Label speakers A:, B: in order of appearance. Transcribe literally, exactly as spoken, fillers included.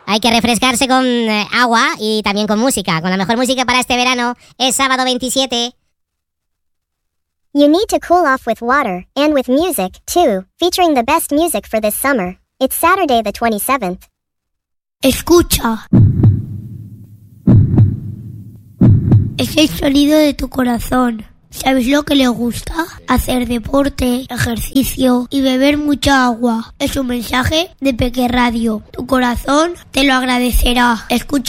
A: Hay que refrescarse con eh, agua y también con música. Con la mejor música para este verano es sábado veintisiete.
B: You need to cool off with water, and with music, too, featuring the best music for this summer. It's Saturday the twenty-seventh.
C: Escucha. Es el sonido de tu corazón. ¿Sabes lo que le gusta? Hacer deporte, ejercicio y beber mucha agua. Es un mensaje de Peque Radio. Tu corazón te lo agradecerá. Escucha